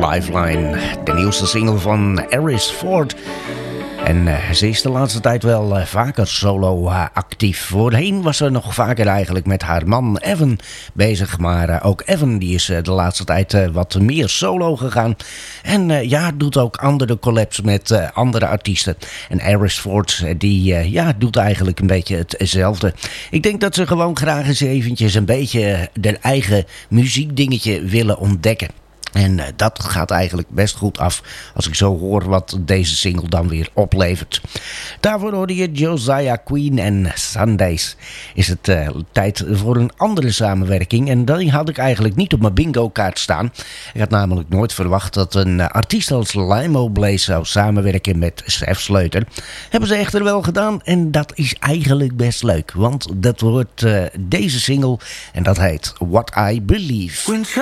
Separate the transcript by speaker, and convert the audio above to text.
Speaker 1: Lifeline, de nieuwste single van Harris Ford. En ze is de laatste tijd wel vaker solo actief. Voorheen was ze nog vaker eigenlijk met haar man Evan bezig. Maar ook Evan die is de laatste tijd wat meer solo gegaan. En doet ook andere collabs met andere artiesten. En Harris Ford die doet eigenlijk een beetje hetzelfde. Ik denk dat ze gewoon graag eens eventjes een beetje de eigen muziekdingetje willen ontdekken. En dat gaat eigenlijk best goed af als ik zo hoor wat deze single dan weer oplevert. Daarvoor hoorde je Josiah Queen en Sundays. Is het tijd voor een andere samenwerking. En die had ik eigenlijk niet op mijn bingo kaart staan. Ik had namelijk nooit verwacht dat een artiest als Limo Blaze zou samenwerken met Sef Sleuter. Hebben ze echter wel gedaan en dat is eigenlijk best leuk. Want dat wordt deze single en dat heet What I Believe.